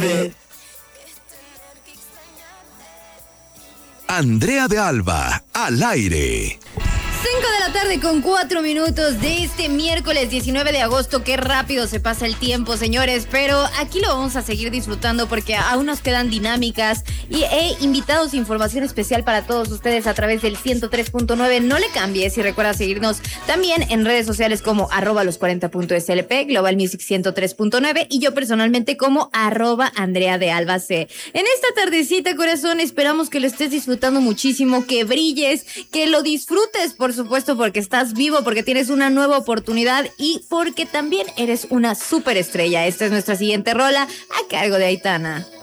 9. Andrea de Alba, al aire. 5 de la tarde con 4 minutos de este miércoles 19 de agosto. Qué rápido se pasa el tiempo, señores, pero aquí lo vamos a seguir disfrutando porque aún nos quedan dinámicas y he invitado información especial para todos ustedes a través del 103.9. No le cambies y recuerda seguirnos también en redes sociales como @los40.slp, Global Music 103.9 y yo personalmente como @Andrea de Alba C. En esta tardecita, corazón, esperamos que lo estés disfrutando muchísimo, que brilles, que lo disfrutes, por supuesto, porque estás vivo, porque tienes una nueva oportunidad y porque también eres una superestrella. Esta es nuestra siguiente rola a cargo de Aitana.